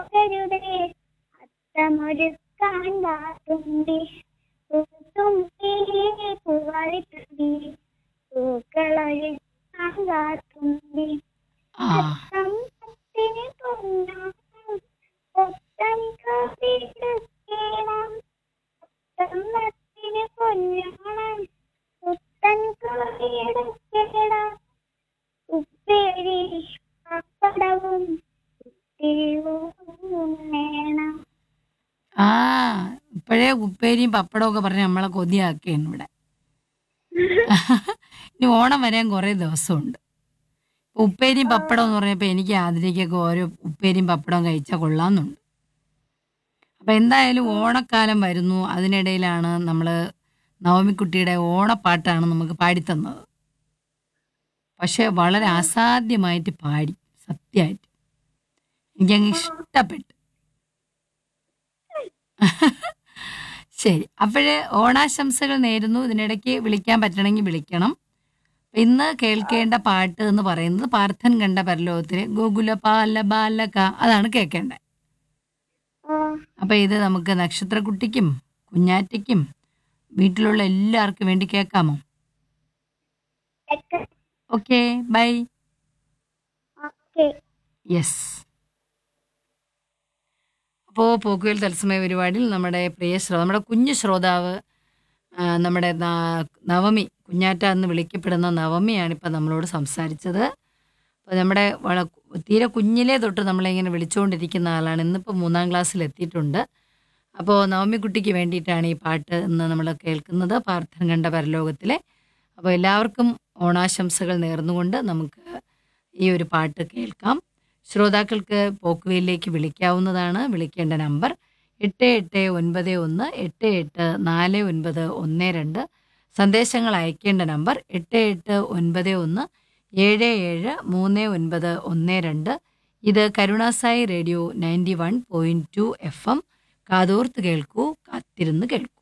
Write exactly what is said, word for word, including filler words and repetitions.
പോകരുതേ അത്തമൊരുക്കാൻ വാത്തുമ്പി പൂത്തുമ്പി പൂവാളിത്തുമ്പി പൂക്കളൊരുക്കാൻ വാത്തുമ്പി ആ അത്തം പത്തിന് പൊന്നാം പൊത്തം കവിടുക്കേണം അത്തം പത്തിന് പൊന്നോണം പുത്തൻ കവിടുക്കേണം ഉപ്പേരി പപ്പടവും ഉത്തിരിവേണം. ആ ഇപ്പോഴേ ഉപ്പേരിയും പപ്പടവും ഒക്കെ പറഞ്ഞ് നമ്മളെ കൊതിയാക്കുകയാണ് ഇവിടെ. ഇനി ഓണം വരാൻ കുറേ ദിവസമുണ്ട്. ഉപ്പേരിയും പപ്പടം എന്ന് പറഞ്ഞപ്പോൾ എനിക്ക് ആതിരയ്ക്കൊക്കെ ഓരോ ഉപ്പേരിയും പപ്പടവും കഴിച്ചാൽ കൊള്ളാമെന്നുണ്ട്. അപ്പം എന്തായാലും ഓണക്കാലം വരുന്നു. അതിനിടയിലാണ് നമ്മൾ നവമിക്കുട്ടിയുടെ ഓണപ്പാട്ടാണ് നമുക്ക് പാടിത്തന്നത്. പക്ഷെ വളരെ അസാധ്യമായിട്ട് പാടി, സത്യമായിട്ട് എനിക്കങ്ങ് ഇഷ്ടപ്പെട്ടു. ശരി, അപ്പോഴേ ഓണാശംസകൾ നേരുന്നു. ഇതിനിടയ്ക്ക് വിളിക്കാൻ പറ്റണമെങ്കിൽ വിളിക്കണം. ഇന്ന് കേൾക്കേണ്ട പാട്ട് എന്ന് പറയുന്നത് പാർത്ഥൻ കണ്ട പരലോകത്തിലെ ഗോകുല പാല ബാലക, അതാണ് കേൾക്കേണ്ടത്. അപ്പൊ ഇത് നമുക്ക് നക്ഷത്രക്കുട്ടിക്കും കുഞ്ഞാറ്റയ്ക്കും വീട്ടിലുള്ള എല്ലാവർക്കും വേണ്ടി കേൾക്കാമോ? Okay, by. ഓക്കെ. യെസ്. അപ്പോൾ പോക്കുവെൽ തത്സമയ പരിപാടിയിൽ നമ്മുടെ പ്രിയ ശ്രോ നമ്മുടെ കുഞ്ഞു ശ്രോതാവ് ആ, നമ്മുടെ ന- നവമി കുഞ്ഞാറ്റ എന്ന് വിളിക്കപ്പെടുന്ന നവമിയാണ് ഇപ്പം നമ്മളോട് സംസാരിച്ചത്. അപ്പോൾ നമ്മുടെ വള തീരെ കുഞ്ഞിലേ തൊട്ട് നമ്മളിങ്ങനെ വിളിച്ചുകൊണ്ടിരിക്കുന്ന ആളാണ്. ഇന്നിപ്പോൾ മൂന്നാം ക്ലാസ്സിൽ എത്തിയിട്ടുണ്ട്. അപ്പോൾ നവമിക്കുട്ടിക്ക് വേണ്ടിയിട്ടാണ് ഈ പാട്ട് ഇന്ന് നമ്മൾ കേൾക്കുന്നത്, പാർത്ഥൻ കണ്ട പരലോകത്തിലെ. അപ്പോൾ എല്ലാവർക്കും ഓണാശംസകൾ നേർന്നുകൊണ്ട് നമുക്ക് ഈ ഒരു പാട്ട് കേൾക്കാം. ശ്രോതാക്കൾക്ക് പോക്കുവയിലേക്ക് വിളിക്കാവുന്നതാണ്. വിളിക്കേണ്ട നമ്പർ എട്ട് എട്ട് ഒൻപത് ഒന്ന് എട്ട് എട്ട് നാല് ഒൻപത് ഒന്ന് രണ്ട്. സന്ദേശങ്ങൾ അയക്കേണ്ട നമ്പർ എട്ട് എട്ട് ഒൻപത് ഒന്ന് ഏഴ് ഏഴ് മൂന്ന് ഒൻപത് ഒന്ന് രണ്ട്. ഇത് Karunasai radio ninety one point two F M. കാതോർത്ത് കേൾക്കൂ, കാത്തിരുന്ന് കേൾക്കൂ.